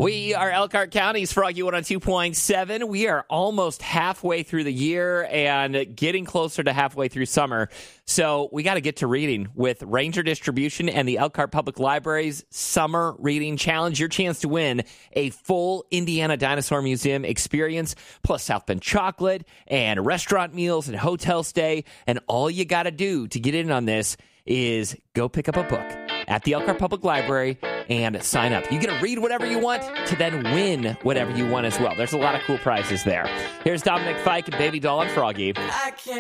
We are Elkhart County's Froggy 102.7. We are almost halfway through the year and getting closer to halfway through summer. So we got to get to reading with Ranger Distribution and the Elkhart Public Library's Summer Reading Challenge. Your chance to win a full Indiana Dinosaur Museum experience, plus South Bend chocolate and restaurant meals and hotel stay. And all you got to do to get in on this is go pick up a book at the Elkhart Public Library and sign up. You get to read whatever you want to then win whatever you want as well. There's a lot of cool prizes there. Here's Dominic Fike and Baby Doll and Froggy. I can't